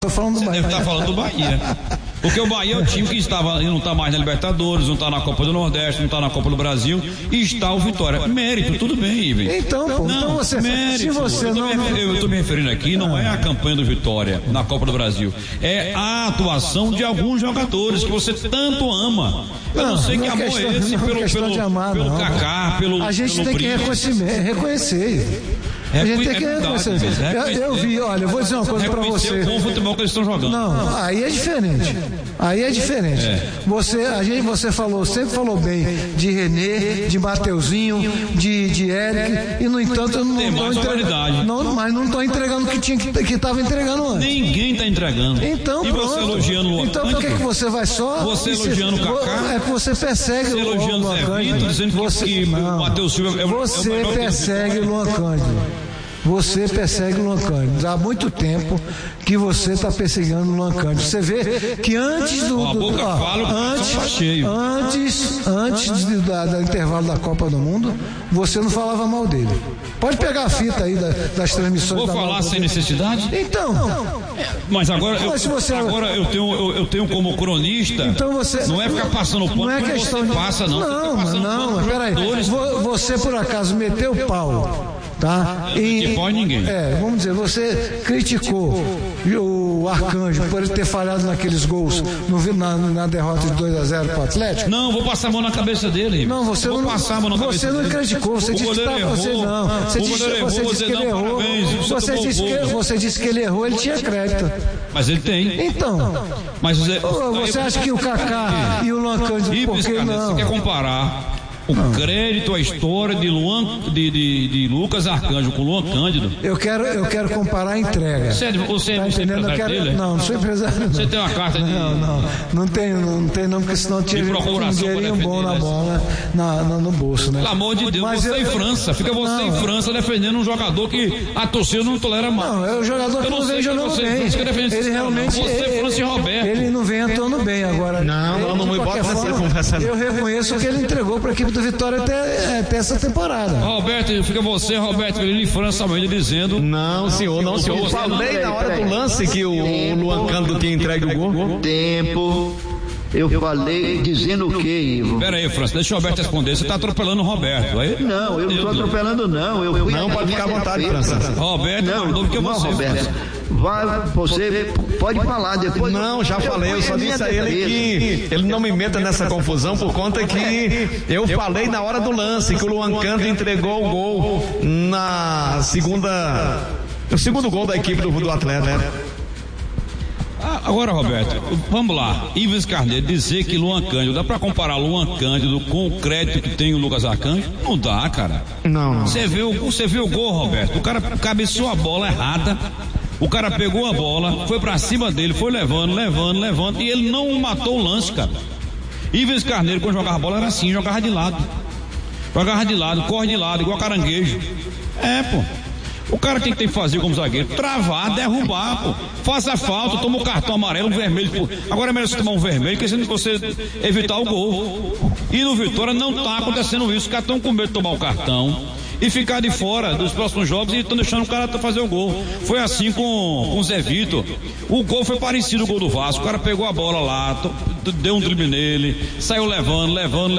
Tô falando do Bahia. Deve estar falando do Bahia. Porque o Bahia é o time que não está mais na Libertadores, não está na Copa do Nordeste, não está na Copa do Brasil, e está o Vitória. Mérito, tudo bem, Ivan. Então, pô, não, então você, mérito, se você eu estou me referindo aqui, não é a campanha do Vitória na Copa do Brasil, é a atuação de alguns jogadores que você tanto ama. Eu não sei que amor é esse pelo Kaká, pelo a gente tem que reconhecer. A gente tem que reconhecer. Eu vi, olha, eu vou dizer uma coisa pra você. Com o futebol que eles estão jogando. Não, aí é diferente. Você sempre falou bem de René, de Mateuzinho, de Eric, e no entanto eu não estou entregando. Mas não estou entregando o que estava entregando antes. Ninguém está entregando. Então, e você elogiando o Então por que você vai só? Você elogiando o Kaká? É que você persegue o Luan Cândido, dizendo que o Matheus Silva é o melhor. Você persegue o Luan Cândido. Você persegue o Luan Cândido. Há muito tempo que você está perseguindo o Luan Cândido. Você vê que antes do intervalo da Copa do Mundo, você não falava mal dele. Pode pegar a fita aí das transmissões. Vou falar sem necessidade? Então. Mas agora eu tenho como cronista. Então você não é ficar passando o pano. Não é questão de passa, não. Não, mas peraí. Você por acaso meteu o pau. Tá? E pode ninguém. Vamos dizer, você criticou o Arcanjo por ele ter falhado naqueles gols na derrota de 2-0 para o Atlético? Não, vou passar a mão na cabeça dele. Não, você não passar a mão na cabeça dele. Você não criticou, você disse que ele errou. Você disse que ele errou, ele tinha crédito. Mas ele tem. Então. Mas você acha que o Kaká e o Luan Cândido, por que não? Você quer comparar o crédito, a história de Lucas Arcanjo com Luan Cândido? Eu quero comparar a entrega. Você é empresário dele? Não sou empresário. Você tem uma carta de... Não tem não, porque senão tinha um dinheirinho bom na bola, no bolso, né? Pelo amor de Deus, você em França. Fica você em França defendendo um jogador que a torcida não tolera mais. Não, é o jogador que não vem jogando bem. Ele realmente... Você, Roberto. Ele não vem atuando bem agora. Não me bota nessa conversa. Eu reconheço que ele entregou para a equipe do Vitória até essa temporada. Roberto, fica você, Roberto, ele em França também dizendo. Não, senhor. Eu falei na hora do lance que o Luan Cândido tinha entregue o gol. Tempo. Eu falei dizendo o quê, Ivo? Pera aí, França, deixa o Roberto responder. Você está atropelando o Roberto. Aí? Não, eu não estou atropelando, não. Não, pode ficar à vontade, França. Roberto, não, que você. Roberto. Você pode falar depois. Não, já falei, eu só disse a ele que ele não me meta nessa confusão por conta que eu falei na hora do lance que o Luan Cândido entregou o gol o segundo gol da equipe do Atlético. Agora, Roberto, vamos lá. Ives Carneiro dizer que Luan Cândido, dá pra comparar Luan Cândido com o crédito que tem o Lucas Arcanjo? Não dá, cara. Não. Você viu o gol, Roberto? O cara cabeceou a bola errada. O cara pegou a bola, foi pra cima dele, foi levando, e ele não matou o lance, cara. Ives Carneiro, quando jogava a bola, era assim, jogava de lado, corre de lado, igual caranguejo. O cara tem que fazer como zagueiro, travar, derrubar, pô. Faça a falta, toma o cartão amarelo, um vermelho, pô. Agora é melhor você tomar um vermelho, que assim você evitar o gol. E no Vitória não tá acontecendo isso, os caras estão com medo de tomar o cartão e ficar de fora dos próximos jogos e estão deixando o cara fazer o gol. Foi assim com o Zé Vitor. O gol foi parecido com o gol do Vasco. O cara pegou a bola lá, deu um drible nele, saiu levando.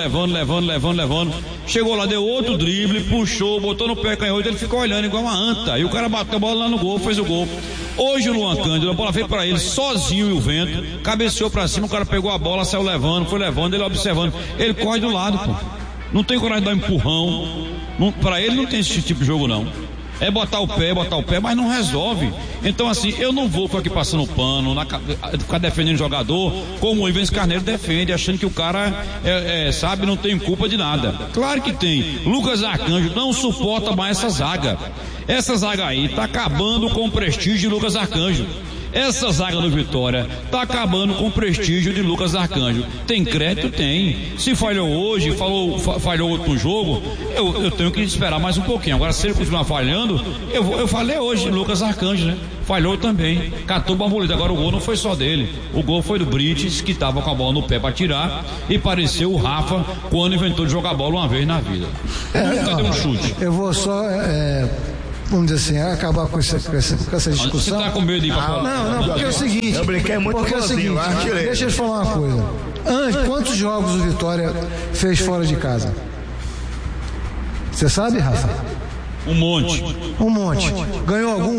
Chegou lá, deu outro drible, puxou, botou no pé canhoto, ele ficou olhando igual uma anta. E o cara bateu a bola lá no gol, fez o gol. Hoje o Luan Cândido, a bola veio pra ele sozinho e o vento, cabeceou pra cima, o cara pegou a bola, saiu levando, ele observando. Ele corre do lado, pô. Não tem coragem de dar um empurrão. Para ele não tem esse tipo de jogo, não. É botar o pé, mas não resolve. Então, assim, eu não vou ficar aqui passando pano, ficar defendendo o jogador, como o Ives Carneiro defende, achando que o cara sabe, não tem culpa de nada. Claro que tem. Lucas Arcanjo não suporta mais essa zaga. Essa zaga aí tá acabando com o prestígio de Lucas Arcanjo. Essa zaga do Vitória tá acabando com o prestígio de Lucas Arcanjo. Tem crédito? Tem. Se falhou hoje, falhou outro jogo, eu tenho que esperar mais um pouquinho. Agora, se ele continuar falhando, eu falei hoje, Lucas Arcanjo, né? Falhou também. Catou borboleta. Agora o gol não foi só dele. O gol foi do Brites, que tava com a bola no pé para tirar, e pareceu o Rafa quando inventou de jogar bola uma vez na vida. Nunca deu um chute. Eu vou só vamos dizer assim, acabar com essa discussão. Você tá com medo de ir pra fora? Não, porque é o seguinte. Eu brinquei muito porque é o seguinte, deixa eu te falar uma coisa. Quantos jogos o Vitória fez fora de casa? Você sabe, Rafa? Um monte. Ganhou algum?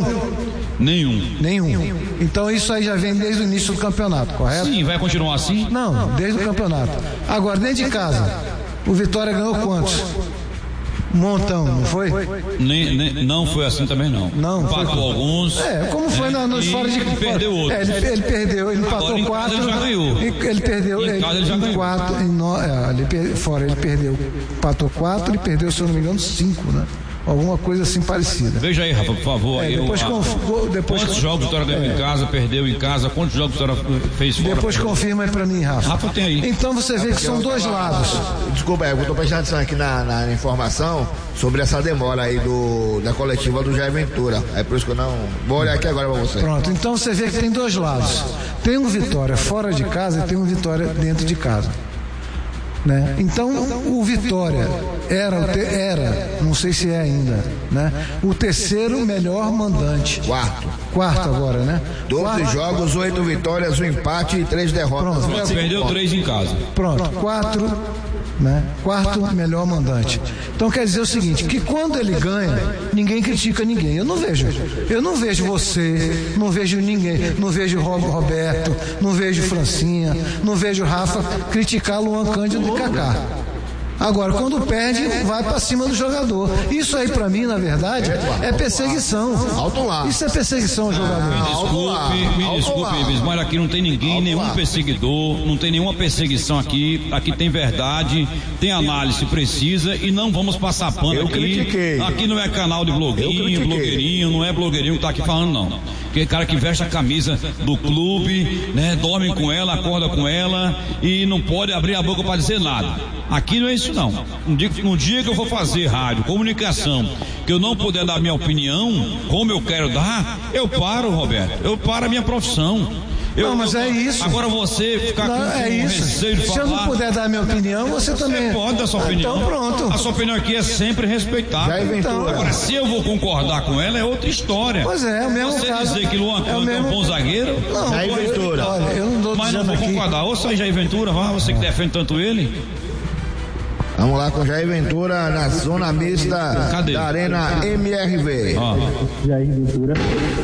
Nenhum. Então isso aí já vem desde o início do campeonato, correto? Sim, vai continuar assim? Não, desde o campeonato. Agora, dentro de casa, o Vitória ganhou quantos? Um montão, não foi? Não foi assim também, não. Empatou alguns. Como foi nos fora de casa. Perdeu outros. Ele perdeu, ele empatou 4. Ele já ganhou. Ele perdeu. Em casa ele já ganhou. 4, fora ele perdeu. Empatou 4 e perdeu, se eu não me engano, 5, né? Alguma coisa assim parecida. Veja aí, Rafa, por favor. Quantos jogos o Vitória ganhou em casa, perdeu em casa? Quantos jogos o Vitória fez fora? Depois confirma aí pra mim, Rafa. Rafa tem aí. Então você vê que são dois lados. Desculpa, eu tô prestando atenção aqui na informação sobre essa demora aí da coletiva do Jair Ventura. É por isso que eu não... Vou olhar aqui agora pra você. Pronto, então você vê que tem dois lados. Tem um Vitória fora de casa e tem um Vitória dentro de casa. Né? Então o Vitória era, não sei se é ainda, né? O terceiro melhor mandante. Quarto agora, né? 12 jogos, 8 vitórias, 1 empate e 3 derrotas. Pronto, perdeu 3 em casa. Pronto, 4, né? Quarto melhor mandante. Então quer dizer o seguinte, que quando ele ganha, ninguém critica ninguém. Eu não vejo você, não vejo ninguém, não vejo Roberto, não vejo Francinha, não vejo Rafa criticar Luan Cândido e Kaká. Agora, quando perde, vai pra cima do jogador. Isso aí, pra mim, na verdade, é perseguição. Isso é perseguição ao jogador. Me desculpe, mas aqui não tem ninguém, nenhum perseguidor, não tem nenhuma perseguição aqui. Aqui tem verdade, tem análise precisa e não vamos passar pano aqui. Aqui não é canal de blogueirinho, não é blogueirinho que tá aqui falando, não. Aquele cara que veste a camisa do clube, né? Dorme com ela, acorda com ela e não pode abrir a boca para dizer nada. Aqui não é isso não. No dia que eu for fazer rádio, comunicação, que eu não puder dar minha opinião, como eu quero dar, eu paro, Roberto. Eu paro a minha profissão. Mas é isso. Agora você ficar com receio de falar. Se eu não puder dar minha opinião, você também. Você pode dar sua opinião. Então pronto. A sua opinião aqui é sempre respeitada. Agora, se eu vou concordar com ela, é outra história. Pois é o mesmo você caso. Você dizer que Luan Cândido é um bom zagueiro? Não, Jair Ventura. Olha, eu não dou. Mas não vou concordar. Ouça aí, Jair Ventura, você que defende tanto ele. Vamos lá com Jair Ventura na zona mista da Arena MRV. Jair Ventura.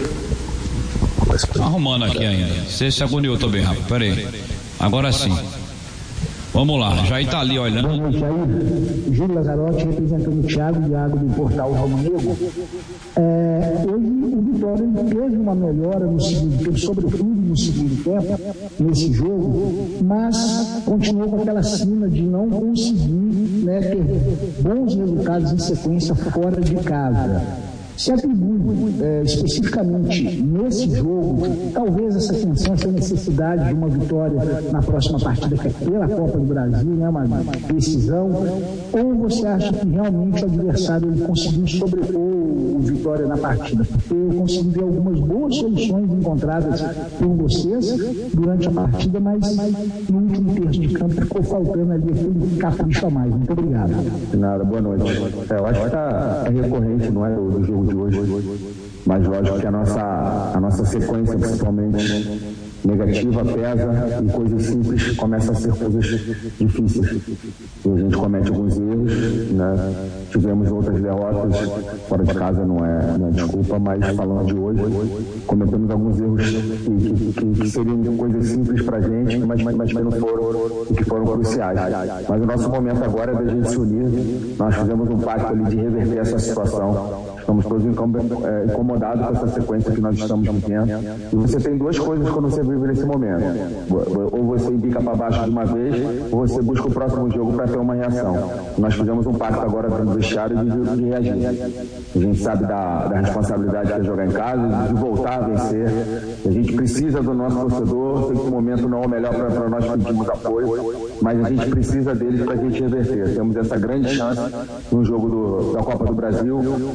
Tá arrumando aqui ainda. Você se agoniou também, Rafa. Pera aí. Agora sim. Vamos lá, Jair tá ali olhando. Boa noite, Jair. Júlio Lazzarotti, representando o Thiago do Portal Ramo Negro. Hoje o Vitória teve uma melhora no segundo tempo, sobretudo no segundo tempo, nesse jogo, mas continuou com aquela sina de não conseguir ter bons resultados em sequência fora de casa. Se atribui especificamente nesse jogo, talvez essa tensão, essa necessidade de uma vitória na próxima partida, que é pela Copa do Brasil, né, uma decisão, ou você acha que realmente o adversário conseguiu sobrepor o Vitória na partida? Porque eu consegui ver algumas boas soluções encontradas por vocês durante a partida, mas no último terço de campo ficou faltando ali aquele capricho a mais. Muito obrigado. De nada, boa noite. Eu acho que é recorrente, não é, do jogo de hoje, mas lógico que a nossa sequência, principalmente negativa, pesa e coisas simples começam a ser coisas difíceis. E a gente comete alguns erros, né? Tivemos outras derrotas fora de casa, não é desculpa, mas falando de hoje, cometemos alguns erros que seriam coisas simples pra gente, mas que não foram e que foram cruciais. Mas o nosso momento agora é da gente se unir. Nós fizemos um pacto ali de reverter essa situação. Estamos todos incomodados com essa sequência que nós estamos vivendo. E você tem duas coisas quando você vive nesse momento. Ou você indica para baixo de uma vez, ou você busca o próximo jogo para ter uma reação. Nós fizemos um pacto agora dentro do vestiário de reagir. A gente sabe da responsabilidade que é jogar em casa, de voltar a vencer. A gente precisa do nosso torcedor. Sei que o momento não é o melhor para nós pedirmos apoio, mas a gente precisa deles para a gente reverter. Temos essa grande chance no jogo da Copa do Brasil, que a gente pode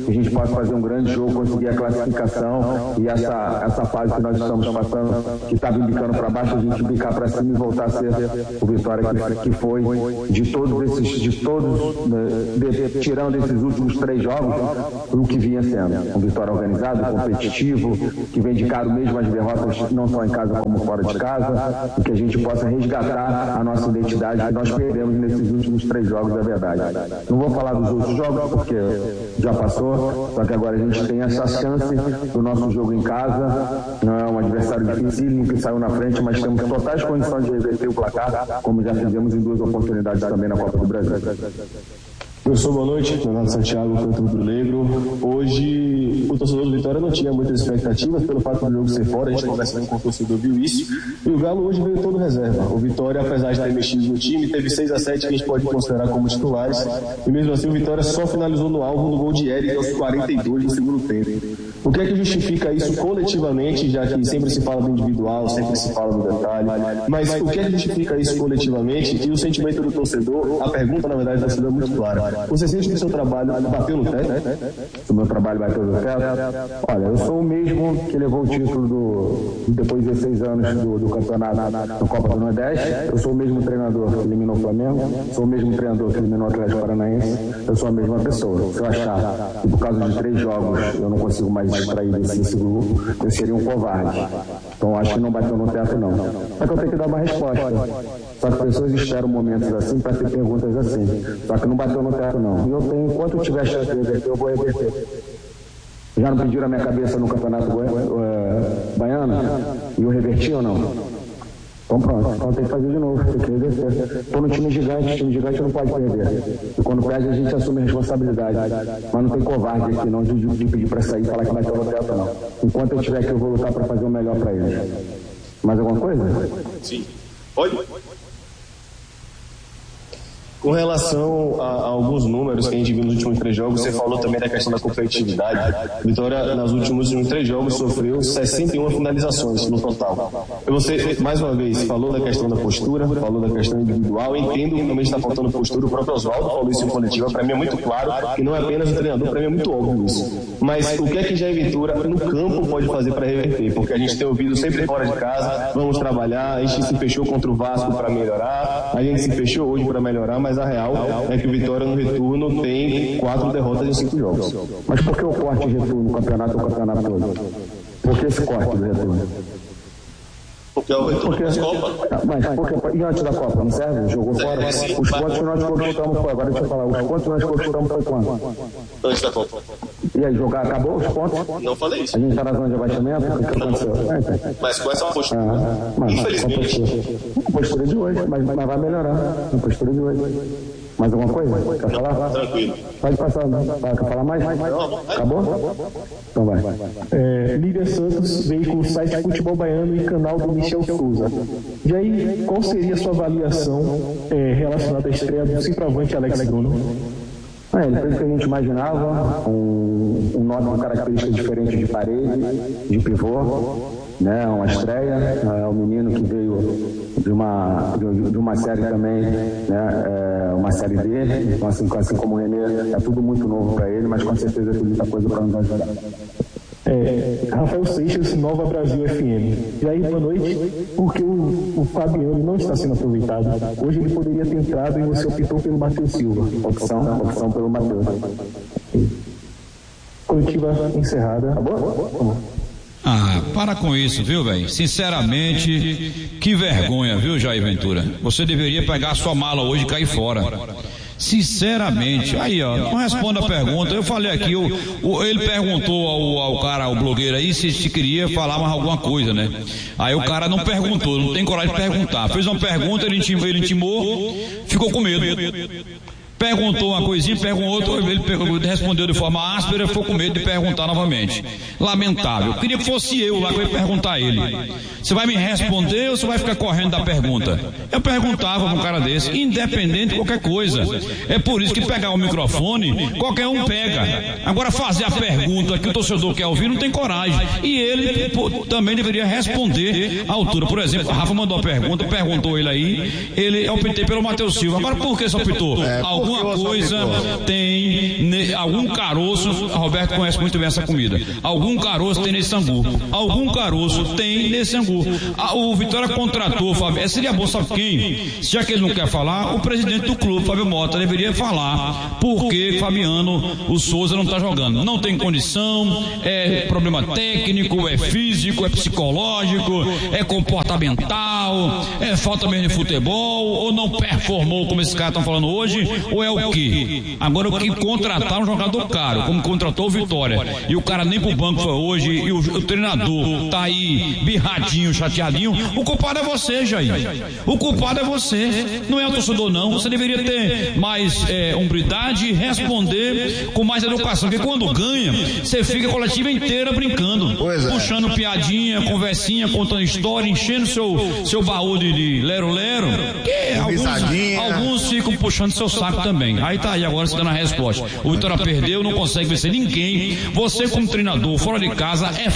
possa fazer um grande jogo, conseguir a classificação e essa fase que nós estamos passando, que estava bicando para baixo, a gente bicar para cima e voltar a ser o Vitória que foi tirando esses últimos 3 jogos, o que vinha sendo. Um Vitória organizado, competitivo, que vem de caro mesmo as derrotas, não só em casa como fora de casa, e que a gente possa resgatar a nossa identidade que nós perdemos nesses últimos 3 jogos, é verdade. Não vou falar dos outros jogos, porque já passou, só que agora a gente tem essa chance do nosso jogo em casa. Não é um adversário difícil que saiu na frente, mas temos totais condições de reverter o placar, como já fizemos em 2 oportunidades também na Copa do Brasil. Professor, boa noite. Leonardo Santiago, canto rubro-negro. Hoje, o torcedor do Vitória não tinha muitas expectativas pelo fato do jogo ser fora. A gente conversando com o torcedor viu isso. E o Galo hoje veio todo reserva. O Vitória, apesar de ter mexido no time, teve 6 a 7 que a gente pode considerar como titulares. E mesmo assim, o Vitória só finalizou no alvo no gol de Eric aos 42 do segundo tempo. O que é que justifica isso coletivamente, já que sempre se fala do individual, sempre se fala do detalhe, mas o que é que justifica isso coletivamente? E o sentimento do torcedor, a pergunta, na verdade, do torcedor é muito clara. Você sente que o seu trabalho bateu no teto? O meu trabalho bateu no teto? Olha, eu sou o mesmo que levou o título depois de 16 anos do campeonato na Copa do Nordeste. Eu sou o mesmo treinador que eliminou o Flamengo, sou o mesmo treinador que eliminou o Atlético Paranaense. Eu sou a mesma pessoa. Se eu achar que por causa de 3 jogos eu não consigo mais extrair desse grupo, eu seria um covarde. Então acho que não bateu no teto, não. Só que eu tenho que dar uma resposta. Só que pessoas esperam momentos assim para ter perguntas assim. Só que não bateu no teto, não. E eu tenho, enquanto eu tiver chance de reverter, eu vou reverter. Já não pediram a minha cabeça no Campeonato Baiano? E eu reverti ou não? Então pronto, então tem que fazer de novo, tem que reverter. Estou no time gigante não pode perder. E quando perde a gente assume a responsabilidade. Mas não tem covarde aqui não de pedir para sair e falar que vai ter no teto, não. Enquanto eu tiver aqui eu vou lutar para fazer o melhor para eles. Mais alguma coisa? Sim. Pode? Com relação a alguns números que a gente viu nos últimos 3 jogos, você falou também da questão da competitividade. Vitória, nos últimos 3 jogos, sofreu 61 finalizações no total. Você, mais uma vez, falou da questão da postura, falou da questão individual. Entendo que também está faltando postura. O próprio Oswaldo falou isso em coletiva. Para mim é muito claro que não é apenas o treinador, para mim é muito óbvio isso. Mas o que é que Jair Ventura no campo pode fazer para reverter? Porque a gente tem ouvido sempre fora de casa, vamos trabalhar, a gente se fechou contra o Vasco para melhorar, a gente se fechou hoje para melhorar, mas a real é que o Vitória no retorno tem 4 derrotas em 5 jogos. Mas por que o corte de retorno no campeonato todo? Por que esse corte do retorno? Porque é o retorno das Copas. Mas porque, e antes da Copa, não serve? Jogou fora? Os pontos que nós conquistamos foi, agora deixa eu falar, os pontos que nós conquistamos foi quanto? Antes da Copa. E aí, jogar acabou os pontos? Não falei isso. A gente está na zona de abaixamento? O que aconteceu? Mas com essa postura, infelizmente. A postura de hoje, mas vai melhorar. A postura de hoje. Mais alguma coisa? Quer falar? Tranquilo. Pode passar. Quer falar mais? Acabou? Então vai. Lívia Santos veio com o site Futebol Baiano e canal do Michel Souza. E aí, qual seria a sua avaliação relacionada à estreia do centroavante Alex Bruno? Ele fez o que a gente imaginava, um nome com características diferentes de parede, de pivô, né? Uma estreia, um menino que veio de uma série também, né? Uma série D, então assim como o Renê, é tudo muito novo para ele, mas com certeza tem muita coisa para nos ajudar. Rafael Seixas, Nova Brasil FM. E aí, boa noite, porque o Fabiano não está sendo aproveitado. Hoje ele poderia ter entrado e você optou pelo Matheus Silva. Opção pelo Matheus. Coletiva encerrada. Acabou? Para com isso, viu, velho? Sinceramente, que vergonha, viu, Jair Ventura? Você deveria pegar a sua mala hoje e cair fora. Sinceramente, aí ó, não responda a pergunta. Eu falei aqui, ele perguntou ao cara, ao blogueiro aí, se queria falar mais alguma coisa, né? Aí o cara não perguntou, não tem coragem de perguntar. Fez uma pergunta, ele intimou, ficou com medo. Perguntou uma coisinha, perguntou outra, ele respondeu de forma áspera, ficou com medo de perguntar novamente. Lamentável. Eu queria que fosse eu lá que eu ia perguntar a ele. Você vai me responder ou você vai ficar correndo da pergunta? Eu perguntava para um cara desse, independente de qualquer coisa. É por isso que pegar o microfone, qualquer um pega. Agora fazer a pergunta que o torcedor quer ouvir não tem coragem. E ele também deveria responder à altura. Por exemplo, a Rafa mandou a pergunta, perguntou ele aí, eu optei pelo Matheus Silva. Agora por que você optou? Alguma coisa tem, algum caroço, a Roberto conhece muito bem essa comida. Algum caroço tem nesse angu. Algum caroço tem nesse angu. O Vitória contratou, Fábio, seria bom, sabe quem? Já que ele não quer falar, o presidente do clube, Fábio Mota, deveria falar porque Fabiano, o Souza não está jogando. Não tem condição, é problema técnico, é físico, é psicológico, é comportamental, é falta mesmo de futebol, ou não performou como esses caras estão falando hoje, ou é o quê? Agora o que contratar um jogador caro, como contratou o Vitória, e o cara nem pro banco foi hoje, e o treinador tá aí birradinho, chateadinho, o culpado é você, Jair. O culpado é você, não é o torcedor não. Você deveria ter mais hombridade e responder com mais educação, porque quando ganha, você fica a coletiva inteira brincando, puxando piadinha, conversinha, contando história, enchendo seu baú de lero-lero, que alguns ficam puxando seu saco também. Aí tá aí, agora você dando a resposta. O Vitória perdeu, não consegue vencer ninguém. Você como treinador, fora de casa, é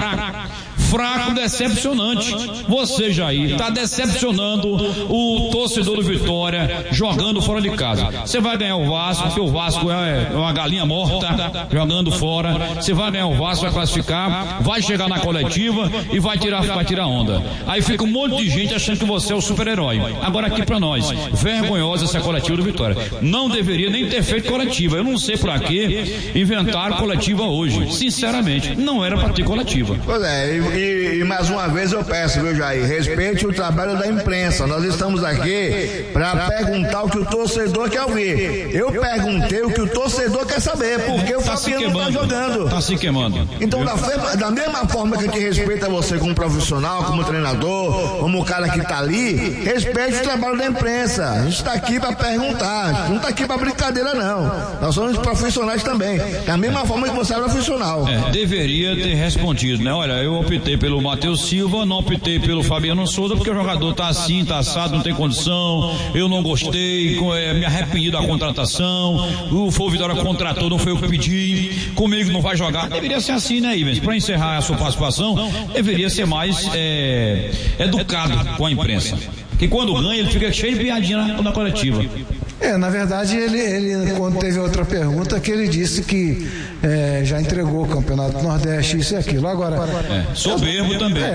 fraco, decepcionante. Você, Jair, está decepcionando o torcedor do Vitória jogando fora de casa. Você vai ganhar o Vasco, porque o Vasco é uma galinha morta jogando fora. Você vai ganhar o Vasco, vai classificar, vai chegar na coletiva e vai tirar onda. Aí fica um monte de gente achando que você é o super-herói. Agora aqui pra nós, vergonhosa essa coletiva do Vitória. Não deveria nem ter feito coletiva. Eu não sei pra que inventaram coletiva hoje. Sinceramente, não era pra ter coletiva. Pois é, e mais uma vez eu peço, viu, Jair, respeite o trabalho da imprensa. Nós estamos aqui para perguntar o que o torcedor quer ouvir. Eu perguntei o que o torcedor quer saber, porque o Fabiano não está jogando. Está se queimando. Então, da mesma forma que a gente respeita você como profissional, como treinador, como o cara que está ali, respeite o trabalho da imprensa. A gente está aqui para perguntar, a gente não está aqui para brincadeira, não. Nós somos profissionais também. Da mesma forma que você é profissional. Deveria ter respondido, né? Olha, eu optei pelo Matheus Silva, não optei pelo Fabiano Souza, porque o jogador tá assim, tá assado, não tem condição, eu não gostei, me arrependi da contratação, o Vitória contratou, não foi eu que pedi, comigo não vai jogar. Deveria ser assim, né, Ivens? Para encerrar a sua participação, deveria ser mais educado com a imprensa. Que quando ganha, ele fica cheio de piadinha na coletiva. Na verdade, ele quando teve outra pergunta, que ele disse que já entregou o Campeonato Nordeste, isso e aquilo. Agora, soberbo também.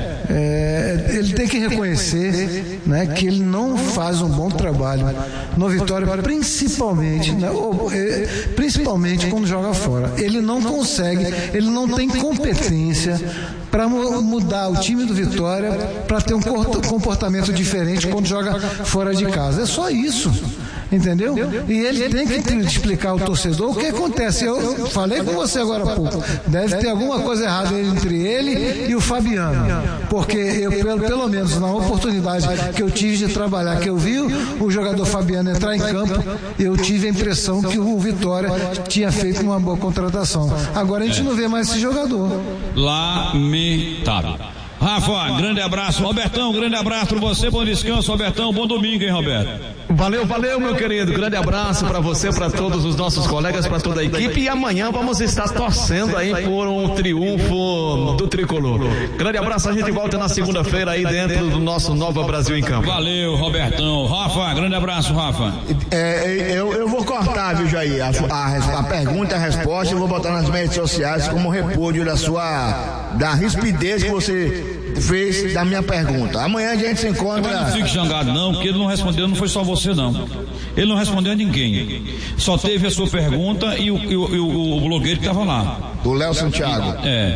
Ele tem que reconhecer, né, que ele não faz um bom trabalho no Vitória, principalmente, né, principalmente quando joga fora. Ele não consegue, ele não tem competência para mudar o time do Vitória para ter um comportamento diferente quando joga fora de casa. É só isso. Entendeu? E ele tem que explicar ao torcedor o que acontece. Eu falei com você agora há pouco. Deve ter alguma coisa errada entre ele e o Fabiano. Porque eu, pelo menos na oportunidade que eu tive de trabalhar, que eu vi o jogador Fabiano entrar em campo, eu tive a impressão que o Vitória tinha feito uma boa contratação. Agora a gente não vê mais esse jogador. Lamentável. Rafa, grande abraço. Robertão, grande abraço para você, bom descanso, Robertão, bom domingo, hein, Roberto? Valeu, meu querido, grande abraço para você, para todos os nossos colegas, para toda a equipe, e amanhã vamos estar torcendo aí por um triunfo do Tricolor. Grande abraço, a gente volta na segunda-feira aí dentro do nosso Nova Brasil em Campo. Valeu, Robertão. Rafa, grande abraço, Rafa. Eu vou cortar, viu, Jair, a pergunta e a resposta, eu vou botar nas redes sociais como repúdio da rispidez que você fez da minha pergunta. Amanhã a gente se encontra. Mas não fique zangado não, porque ele não respondeu, não foi só você não. Ele não respondeu a ninguém. Só teve a sua pergunta e o blogueiro que estava lá. O Léo Santiago.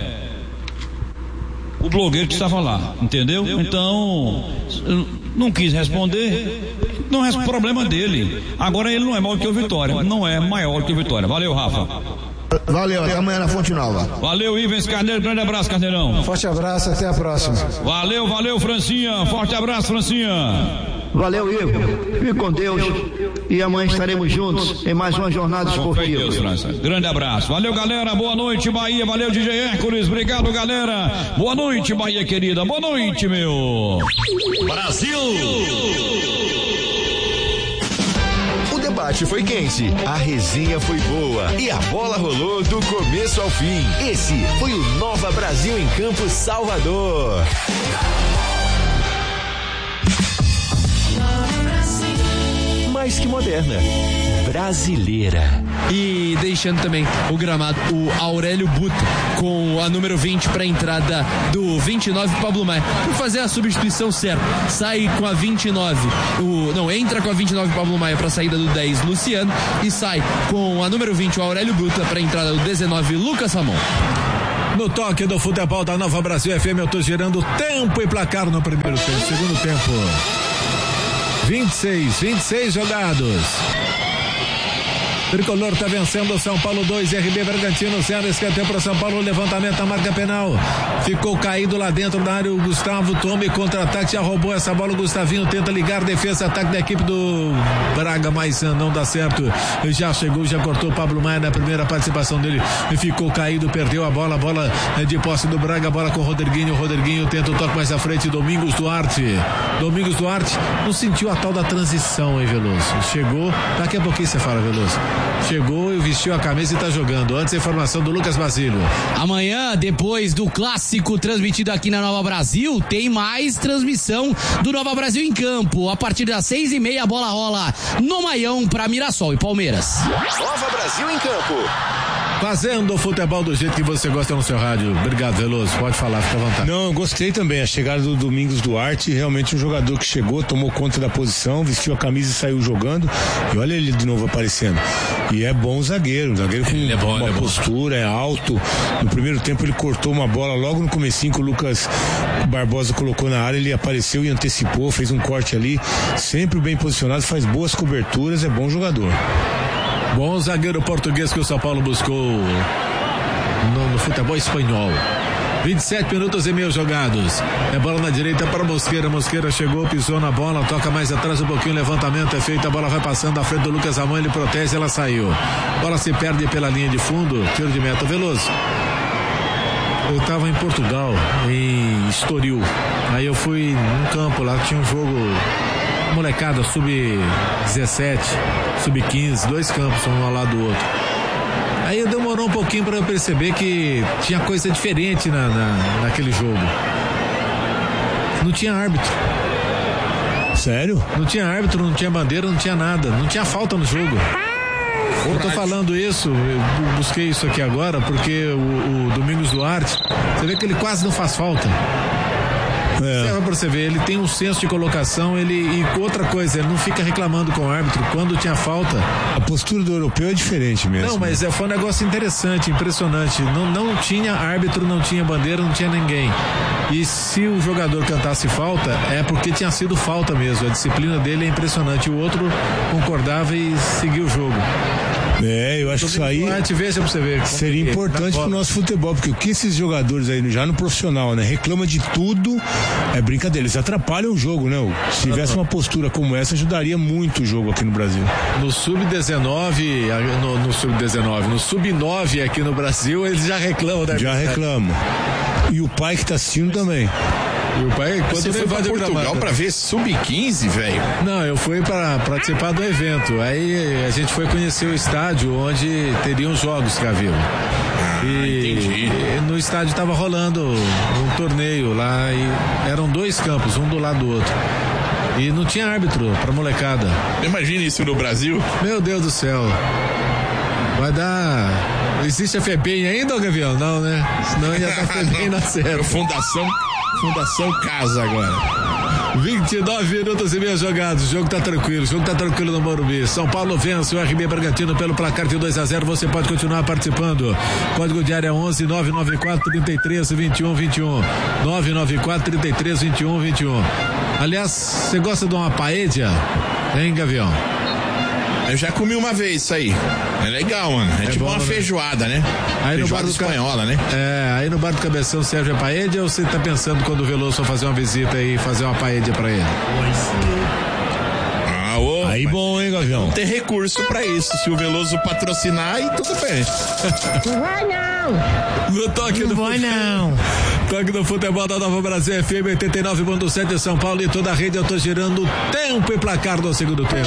O blogueiro que estava lá, entendeu? Então, não quis responder, não é problema dele. Agora ele não é maior que o Vitória, não é maior que o Vitória. Valeu, Rafa. Valeu, até amanhã na Fonte Nova. Valeu, Ivens Carneiro, grande abraço, Carneirão. Forte abraço, até a próxima. Valeu, Francinha, forte abraço, Francinha. Valeu, Igor. Fique com Deus. e amanhã estaremos juntos em mais uma jornada esportiva. Deus, França. Grande abraço. Valeu, galera. Boa noite, Bahia. Valeu, DJ Hércules. Obrigado, galera. Boa noite, Bahia querida. Boa noite, meu Brasil. O debate foi quente, a resenha foi boa e a bola rolou do começo ao fim. Esse foi o Nova Brasil em Campo Salvador. Mais que moderna, brasileira. E deixando também o gramado, o Aurélio Buta com a número 20 para a entrada do 29 Pablo Maia, por fazer a substituição certa. Sai com a 29 entra com a 29 Pablo Maia para a saída do 10 Luciano e sai com a número 20 o Aurélio Buta para a entrada do 19 Lucas Ramon. No toque do futebol da Nova Brasil FM, eu tô girando tempo e placar no primeiro tempo, segundo tempo. 26 jogados. Tricolor tá vencendo São Paulo 2, RB Bragantino 0, escanteio para São Paulo, levantamento da marca penal. Ficou caído lá dentro da área o Gustavo, toma e contra-ataque, já roubou essa bola, o Gustavinho tenta ligar, defesa, ataque da equipe do Braga, mas não dá certo. Já chegou, já cortou o Pablo Maia na primeira participação dele, ficou caído, perdeu a bola de posse do Braga, bola com o Rodriguinho tenta o toque mais à frente, Domingos Duarte não sentiu a tal da transição, hein, Veloso? Chegou, daqui a pouquinho você fala, Veloso. Chegou e vestiu a camisa e tá jogando. Antes a informação do Lucas Basílio. Amanhã, depois do clássico transmitido aqui na Nova Brasil, tem mais transmissão do Nova Brasil em Campo. A partir das 6h30 a bola rola no Maião para Mirassol e Palmeiras. Nova Brasil em Campo. Fazendo o futebol do jeito que você gosta no seu rádio. Obrigado, Veloso. Pode falar, fica à vontade. Não, eu gostei também. A chegada do Domingos Duarte, realmente um jogador que chegou, tomou conta da posição, vestiu a camisa e saiu jogando. E olha ele de novo aparecendo. E é bom zagueiro. Um zagueiro com uma postura, é alto. No primeiro tempo ele cortou uma bola logo no comecinho que o Lucas Barbosa colocou na área. Ele apareceu e antecipou, fez um corte ali. Sempre bem posicionado, faz boas coberturas, é bom jogador. Bom zagueiro português que o São Paulo buscou no futebol espanhol. 27 minutos e meio jogados. É bola na direita para Mosqueira. Mosqueira chegou, pisou na bola, toca mais atrás um pouquinho, levantamento é feito, a bola vai passando à frente do Lucas Ramon, ele protege, ela saiu. Bola se perde pela linha de fundo, tiro de meta. Veloso. Eu estava em Portugal, em Estoril. Aí eu fui num campo lá, tinha um jogo molecada, sub-17, sub-15, 2 campos, um ao lado do outro. Aí demorou um pouquinho para eu perceber que tinha coisa diferente naquele jogo. Não tinha árbitro. Sério? Não tinha árbitro, não tinha bandeira, não tinha nada, não tinha falta no jogo. Eu tô falando isso, eu busquei isso aqui agora, porque o Domingos Duarte, você vê que ele quase não faz falta. Serve pra você ver, ele tem um senso de colocação, e outra coisa, ele não fica reclamando com o árbitro quando tinha falta. A postura do europeu é diferente mesmo. Não, mas foi um negócio interessante, impressionante. Não tinha árbitro, não tinha bandeira, não tinha ninguém. E se o jogador cantasse falta, é porque tinha sido falta mesmo. A disciplina dele é impressionante. O outro concordava e seguiu o jogo. Eu acho que isso aí veja pra você ver, seria importante pro nosso futebol, porque o que esses jogadores aí, já no profissional, né, reclama de tudo, é brincadeira, eles atrapalham o jogo, né? Se tivesse uma postura como essa, ajudaria muito o jogo aqui no Brasil. No Sub-19, no Sub-9 aqui no Brasil, eles já reclamam, né? Já reclamam. E o pai que tá assistindo também. E o pai, quando você foi pra Portugal pra ver Sub-15, velho? Não, eu fui pra participar do evento. Aí a gente foi conhecer o estádio onde teriam jogos, Cavilo. Entendi. E no estádio tava rolando um torneio lá e eram 2 campos, um do lado do outro. E não tinha árbitro pra molecada. Imagina isso no Brasil? Meu Deus do céu. Vai dar... Existe a FEBEM ainda, Gavião? Não, né? Senão ia dar FEBEM na série. Fundação Casa agora. 29 minutos e meio jogados. O jogo tá tranquilo no Morumbi. São Paulo vence o RB Bragantino pelo placar de 2-0. Você pode continuar participando. Código de área 11 994 33 21 21. 994 33 21 21. Aliás, você gosta de uma paella? Hein, Gavião? Eu já comi uma vez isso aí. É legal, mano. É tipo bom, uma feijoada, né? Aí feijoada espanhola, né? Aí no bar do Cabeção serve a paella, ou você tá pensando quando o Veloso for fazer uma visita e fazer uma paella pra ele? Aí bom, hein, Gavião? Não tem recurso pra isso. Se o Veloso patrocinar, aí tudo bem. Não vai não. No toque não do vai não. Toque do futebol da Nova Brasil FM 89.7 de São Paulo e toda a rede. Eu tô girando tempo e placar do segundo tempo.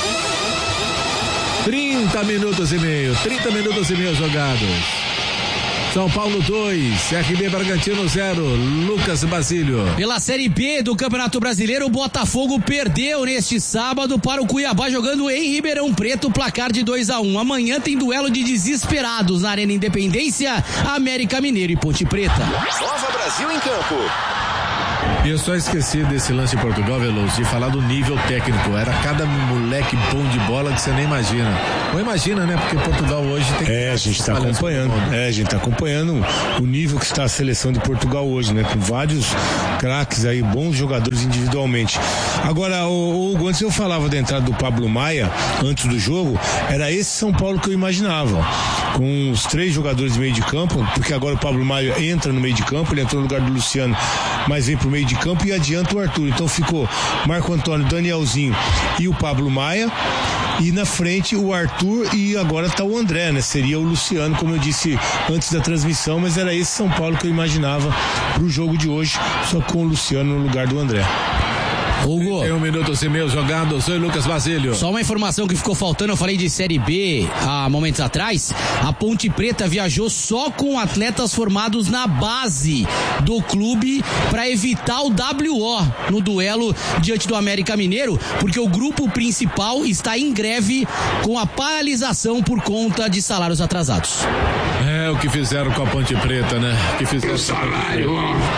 30 minutos e meio jogados. São Paulo 2, RB Bragantino 0, Lucas Basílio. Pela Série B do Campeonato Brasileiro, o Botafogo perdeu neste sábado para o Cuiabá jogando em Ribeirão Preto, placar de 2-1. Amanhã tem duelo de desesperados na Arena Independência, América Mineiro e Ponte Preta. Nova Brasil em campo. E eu só esqueci desse lance de Portugal, Veloso, de falar do nível técnico. Era cada moleque bom de bola que você nem imagina. Ou imagina, né? Porque Portugal hoje tem... a gente tá acompanhando. A gente tá acompanhando o nível que está a seleção de Portugal hoje, né? Com vários craques aí, bons jogadores individualmente. Agora, o antes eu falava da entrada do Pablo Maia, antes do jogo, era esse São Paulo que eu imaginava. Com os 3 jogadores de meio de campo, porque agora o Pablo Maia entra no meio de campo, ele entrou no lugar do Luciano, mas vem pro meio de campo e adianta o Arthur. Então ficou Marco Antônio, Danielzinho e o Pablo Maia, e na frente o Arthur, e agora tá o André, né? Seria o Luciano, como eu disse antes da transmissão, mas era esse São Paulo que eu imaginava pro jogo de hoje, só com o Luciano no lugar do André. Hugo. 1 minuto e meio jogados. Oi, Lucas Basílio. Só uma informação que ficou faltando, eu falei de Série B há momentos atrás. A Ponte Preta viajou só com atletas formados na base do clube para evitar o WO no duelo diante do América Mineiro, porque o grupo principal está em greve com a paralisação por conta de salários atrasados. É o que fizeram com a Ponte Preta, né? Que fizeram. O salário.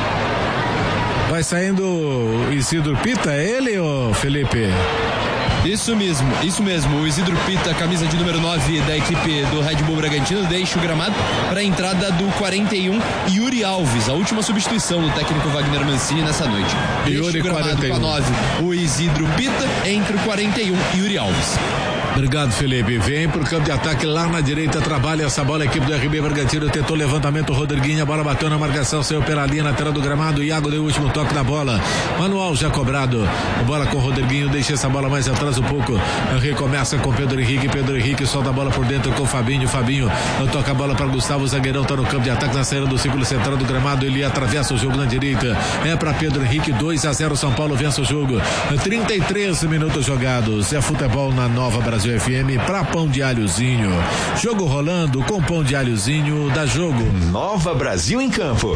Vai saindo o Isidro Pita, é ele, ô Felipe? Isso mesmo. O Isidro Pita, camisa de número 9 da equipe do Red Bull Bragantino, deixa o gramado para a entrada do 41, Yuri Alves, a última substituição do técnico Wagner Mancini nessa noite. Yuri, o gramado 41. com a 9, o Isidro Pita, entre o 41 e Yuri Alves. Obrigado, Felipe. Vem pro campo de ataque lá na direita, trabalha essa bola, a equipe do RB Bragantino tentou levantamento, Rodriguinho, a bola bateu na marcação, saiu pela linha lateral do gramado, Iago deu o último toque da bola, manual já cobrado, a bola com o Rodriguinho, deixa essa bola mais atrás um pouco, recomeça com Pedro Henrique solta a bola por dentro com Fabinho toca a bola para Gustavo, o zagueirão tá no campo de ataque, na saída do círculo central do gramado, ele atravessa o jogo na direita, é para Pedro Henrique, 2-0, São Paulo vence o jogo, 33 minutos jogados, é futebol na Nova Brasil FM para Pão de Alhozinho. Jogo rolando com Pão de Alhozinho, dá jogo. Nova Brasil em campo.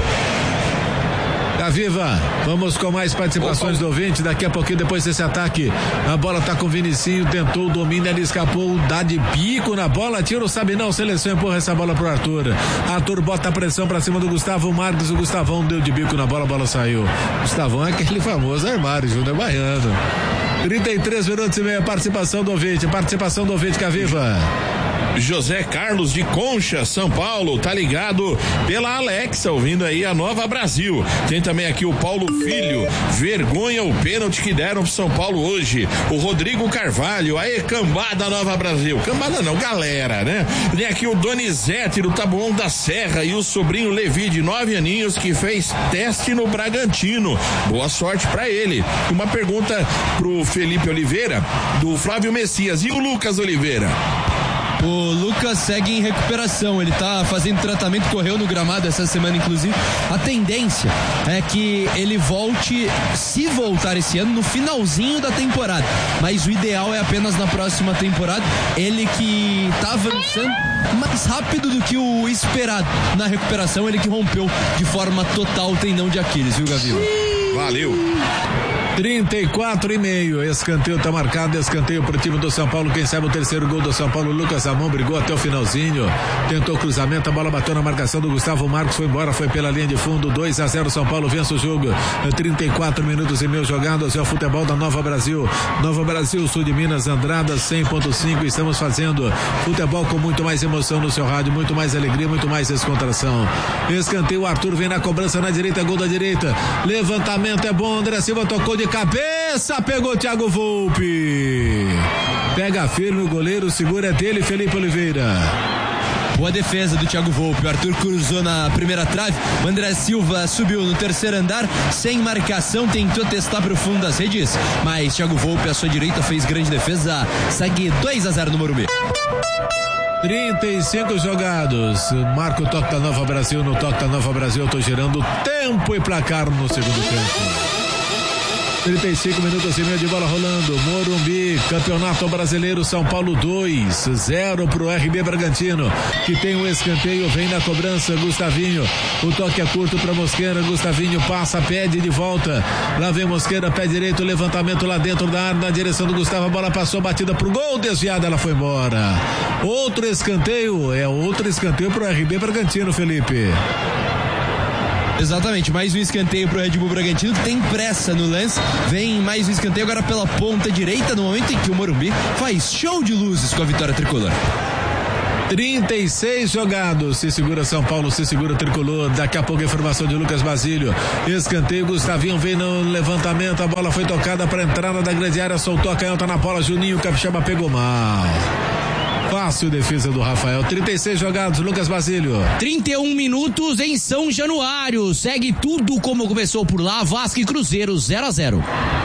Viva, vamos com mais participações do ouvinte, daqui a pouquinho depois desse ataque, a bola tá com o Vinicinho, tentou o domínio, ele escapou, dá de bico na bola, tira o sabe não, seleção empurra essa bola pro Arthur bota a pressão pra cima do Gustavo Marques, o Gustavão deu de bico na bola, a bola saiu. Gustavão é aquele famoso armário, Júnior Baiano. 33 minutos e meio, participação do ouvinte, Caviva. José Carlos de Concha, São Paulo, tá ligado pela Alexa, ouvindo aí a Nova Brasil. Tem também aqui o Paulo Filho, vergonha o pênalti que deram pro São Paulo hoje. O Rodrigo Carvalho, aí cambada Nova Brasil. Cambada não, galera, né? Tem aqui o Donizete do Taboão da Serra e o sobrinho Levi de 9 aninhos que fez teste no Bragantino. Boa sorte pra ele. Uma pergunta pro Felipe Oliveira, do Flávio Messias, e o Lucas Oliveira? O Lucas segue em recuperação, ele tá fazendo tratamento, correu no gramado essa semana inclusive. A tendência é que ele volte, se voltar esse ano, no finalzinho da temporada, mas o ideal é apenas na próxima temporada. Ele que tá avançando mais rápido do que o esperado na recuperação, ele que rompeu de forma total o tendão de Aquiles, viu, Gavião? Valeu! 34,5, escanteio tá marcado, escanteio pro time do São Paulo, quem sabe o terceiro gol do São Paulo, Lucas Amon brigou até o finalzinho, tentou cruzamento, a bola bateu na marcação do Gustavo Marcos, foi embora, foi pela linha de fundo, 2-0, São Paulo vence o jogo, 34 minutos e meio jogados, é o futebol da Nova Brasil, sul de Minas, Andrada 100.5, estamos fazendo futebol com muito mais emoção no seu rádio, muito mais alegria, muito mais descontração. Escanteio, o Arthur vem na cobrança na direita, gol da direita, levantamento é bom, André Silva tocou de cabeça, pegou o Thiago Volpe, pega firme o goleiro, segura, é dele, Felipe Oliveira. Boa defesa do Thiago Volpe. O Arthur cruzou na primeira trave. O André Silva subiu no terceiro andar, sem marcação, tentou testar para o fundo das redes, mas Thiago Volpe, à sua direita, fez grande defesa. Segue 2-0 no Morumbi. 35 jogados. Marca o toque da Nova Brasil. No toque da Nova Brasil eu tô gerando tempo e placar no segundo tempo. 35 minutos e meio de bola rolando. Morumbi, Campeonato Brasileiro, São Paulo 2-0 pro RB Bragantino, que tem um escanteio, vem na cobrança, Gustavinho, o toque é curto para Mosqueira, Gustavinho passa, pede de volta, lá vem Mosqueira, pé direito, levantamento lá dentro da área, na direção do Gustavo, a bola passou, batida pro gol, desviada, ela foi embora. Outro escanteio pro RB Bragantino, Felipe. Exatamente, mais um escanteio pro Red Bull Bragantino, que tem pressa no lance. Vem mais um escanteio agora pela ponta direita, no momento em que o Morumbi faz show de luzes com a vitória tricolor. 36 jogados, se segura São Paulo, se segura o Tricolor. Daqui a pouco a informação de Lucas Basílio. Escanteio, Gustavinho vem no levantamento, a bola foi tocada para a entrada da grande área, soltou a canhota na bola, Juninho Capixaba pegou mal. Fácil defesa do Rafael. 36 jogados, Lucas Basílio. 31 minutos em São Januário. Segue tudo como começou por lá. Vasco e Cruzeiro 0-0.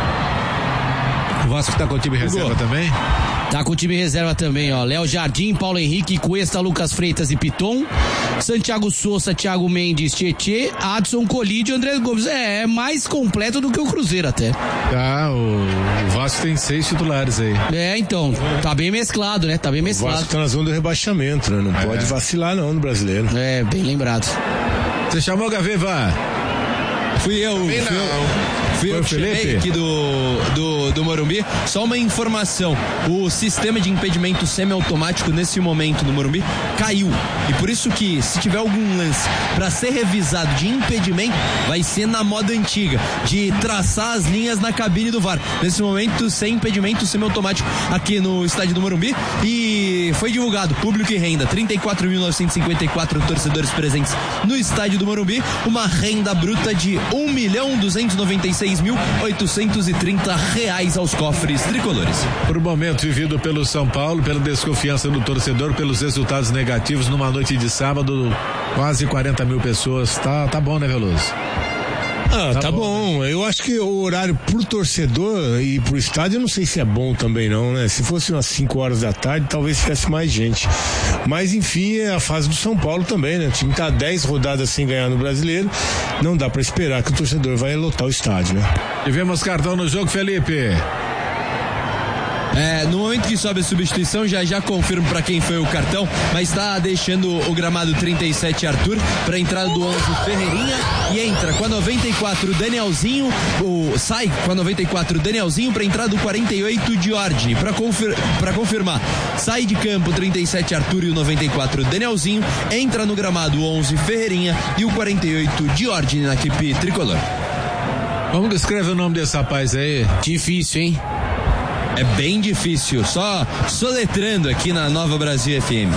O Vasco tá com o time reserva também? Tá com o time reserva também, ó. Léo Jardim, Paulo Henrique, Cuesta, Lucas Freitas e Piton. Santiago Souza, Thiago Mendes, Tietê, Adson, Colide e André Gomes. É mais completo do que o Cruzeiro até. O Vasco tem 6 titulares aí. Então, tá bem mesclado, né? Tá bem mesclado. O Vasco tá na zona do rebaixamento, né? Não pode vacilar não no brasileiro. É, bem lembrado. Você chamou, Gaviva? Fui eu que chamei aqui do Morumbi. Só uma informação: o sistema de impedimento semiautomático nesse momento no Morumbi caiu, e por isso que, se tiver algum lance para ser revisado de impedimento, vai ser na moda antiga, de traçar as linhas na cabine do VAR. Nesse momento, sem impedimento semiautomático aqui no estádio do Morumbi. E foi divulgado, público e renda, 34.954 torcedores presentes no estádio do Morumbi, uma renda bruta de R$1.296.830 aos cofres tricolores. Por um momento vivido pelo São Paulo, pela desconfiança do torcedor, pelos resultados negativos numa noite de sábado, quase 40 mil pessoas. Tá bom, né, Veloso? Tá bom. Eu acho que o horário pro torcedor e pro estádio, eu não sei se é bom também não, né? Se fosse umas 5 horas da tarde, talvez tivesse mais gente. Mas enfim, é a fase do São Paulo também, né? O time tá 10 rodadas sem ganhar no Brasileiro. Não dá pra esperar que o torcedor vai lotar o estádio, né? Tivemos cartão no jogo, Felipe. No momento que sobe a substituição, já confirmo para quem foi o cartão, mas está deixando o gramado 37 Arthur para a entrada do 11 Ferreirinha, e entra com a 94 Danielzinho, sai com a 94 Danielzinho para a entrada do 48 Jorge. Para confirmar, sai de campo 37 Arthur e o 94 Danielzinho, entra no gramado o 11 Ferreirinha e o 48 Jorge na equipe tricolor. Vamos descrever o nome desse rapaz aí. Difícil, hein? É bem difícil, só soletrando aqui na Nova Brasil FM.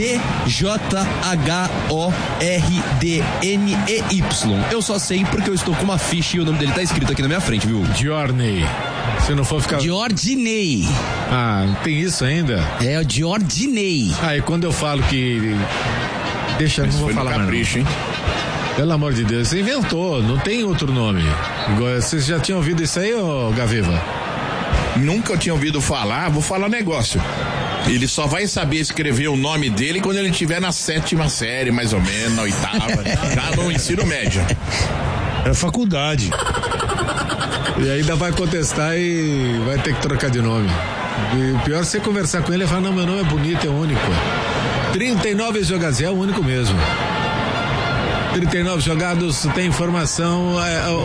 D-J-H-O-R-D-N-E-Y. Eu só sei porque eu estou com uma ficha e o nome dele tá escrito aqui na minha frente, viu? Diorney. Se não for ficar... Diordinei. Não tem isso ainda? É o Diordinei. E quando eu falo que... Deixa, não vou falar capricho, hein? Pelo amor de Deus, você inventou, não tem outro nome. Vocês já tinham ouvido isso aí, Gaviva? Nunca tinha ouvido falar, vou falar negócio. Ele só vai saber escrever o nome dele quando ele estiver na 7ª série, mais ou menos, na 8ª, já no ensino médio. É faculdade. E ainda vai contestar e vai ter que trocar de nome. E o pior é você conversar com ele e falar, não, meu nome é bonito, é único. 39 jogados, é o único mesmo. 39 jogados, tem informação.